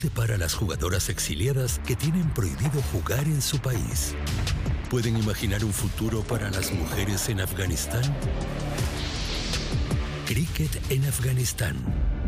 para las jugadoras exiliadas que tienen prohibido jugar en su país. ¿Pueden imaginar un futuro para las mujeres en Afganistán? Cricket en Afganistán.